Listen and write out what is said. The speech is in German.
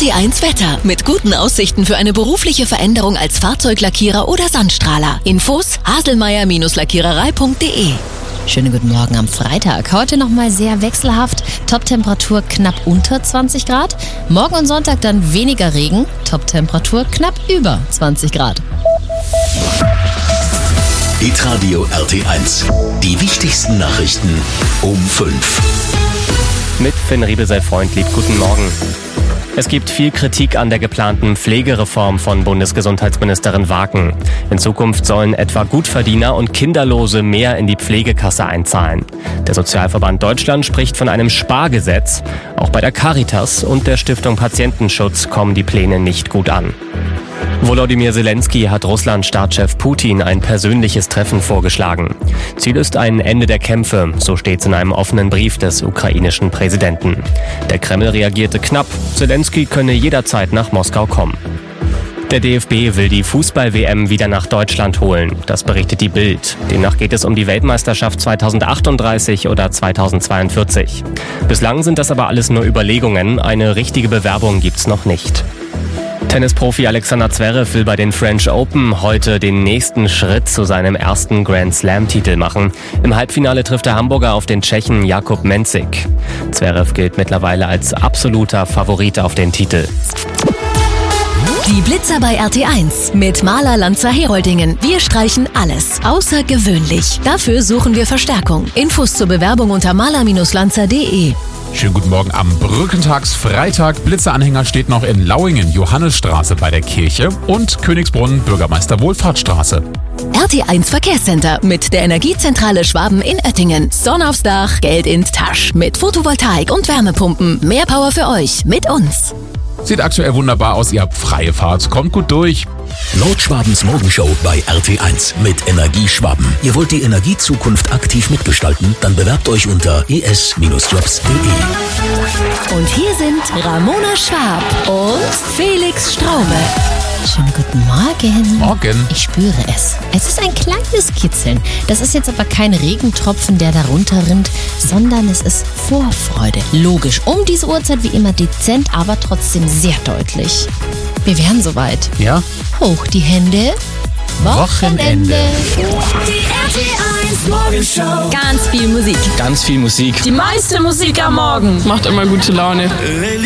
RT1 Wetter mit guten Aussichten für eine berufliche Veränderung als Fahrzeuglackierer oder Sandstrahler. Infos haselmeier-lackiererei.de. Schönen guten Morgen am Freitag. Heute nochmal sehr wechselhaft. Toptemperatur knapp unter 20 Grad. Morgen und Sonntag dann weniger Regen. Toptemperatur knapp über 20 Grad. Hitradio RT1. Die wichtigsten Nachrichten um 5. Mit Finn Riebesell-Freundlieb, guten Morgen. Es gibt viel Kritik an der geplanten Pflegereform von Bundesgesundheitsministerin Waken. In Zukunft sollen etwa Gutverdiener und Kinderlose mehr in die Pflegekasse einzahlen. Der Sozialverband Deutschland spricht von einem Spargesetz. Auch bei der Caritas und der Stiftung Patientenschutz kommen die Pläne nicht gut an. Volodymyr Zelensky hat Russland-Staatschef Putin ein persönliches Treffen vorgeschlagen. Ziel ist ein Ende der Kämpfe, so steht's in einem offenen Brief des ukrainischen Präsidenten. Der Kreml reagierte knapp, Zelensky könne jederzeit nach Moskau kommen. Der DFB will die Fußball-WM wieder nach Deutschland holen. Das berichtet die Bild. Demnach geht es um die Weltmeisterschaft 2038 oder 2042. Bislang sind das aber alles nur Überlegungen. Eine richtige Bewerbung gibt's noch nicht. Tennisprofi Alexander Zverev will bei den French Open heute den nächsten Schritt zu seinem ersten Grand Slam-Titel machen. Im Halbfinale trifft der Hamburger auf den Tschechen Jakub Mensik. Zverev gilt mittlerweile als absoluter Favorit auf den Titel. Die Blitzer bei RT1 mit Maler Lanzer Heroldingen. Wir streichen alles außergewöhnlich. Dafür suchen wir Verstärkung. Infos zur Bewerbung unter maler-lanzer.de. Schönen guten Morgen am Brückentagsfreitag. Blitzeranhänger steht noch in Lauingen, Johannesstraße bei der Kirche und Königsbrunn, Bürgermeister Wohlfahrtsstraße. RT1 Verkehrscenter mit der Energiezentrale Schwaben in Oettingen. Sonne aufs Dach, Geld ins Tasch. Mit Photovoltaik und Wärmepumpen. Mehr Power für euch mit uns. Sieht aktuell wunderbar aus, ihr habt freie Fahrt, kommt gut durch. Nordschwabens Morgenshow bei RT1 mit Energie Schwaben. Ihr wollt die Energiezukunft aktiv mitgestalten? Dann bewerbt euch unter es-jobs.de. Und hier sind Ramona Schwab und Felix Straube. Schönen guten Morgen. Morgen. Ich spüre es. Es ist ein kleines Kitzeln. Das ist jetzt aber kein Regentropfen, der da runterrinnt, sondern es ist Vorfreude. Logisch, um diese Uhrzeit wie immer dezent, aber trotzdem sehr deutlich. Wir wären soweit. Ja? Hoch die Hände. Wochenende. Die RT1 Morgenshow. Ganz viel Musik. Ganz viel Musik. Die meiste Musik am Morgen. Macht immer gute Laune.